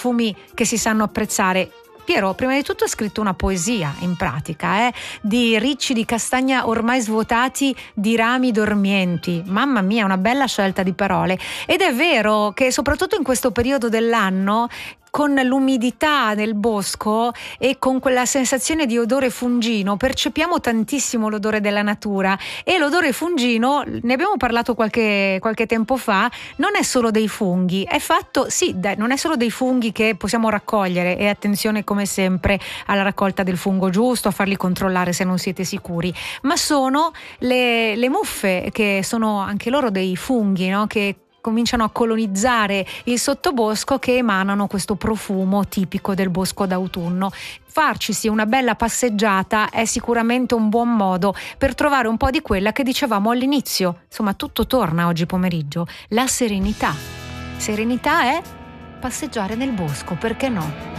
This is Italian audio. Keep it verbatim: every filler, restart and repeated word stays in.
profumi che si sanno apprezzare. Piero, prima di tutto ha scritto una poesia in pratica, eh, di ricci di castagna ormai svuotati, di rami dormienti. Mamma mia, una bella scelta di parole. Ed è vero che soprattutto in questo periodo dell'anno, con l'umidità del bosco e con quella sensazione di odore fungino, percepiamo tantissimo l'odore della natura, e l'odore fungino, ne abbiamo parlato qualche, qualche tempo fa, non è solo dei funghi, è fatto, sì, dai, non è solo dei funghi che possiamo raccogliere, e attenzione come sempre alla raccolta del fungo giusto, a farli controllare se non siete sicuri, ma sono le, le muffe, che sono anche loro dei funghi, no? Che cominciano a colonizzare il sottobosco, che emanano questo profumo tipico del bosco d'autunno. Farcisi una bella passeggiata è sicuramente un buon modo per trovare un po' di quella che dicevamo all'inizio. Insomma, tutto torna oggi pomeriggio. La serenità. Serenità è passeggiare nel bosco, perché no?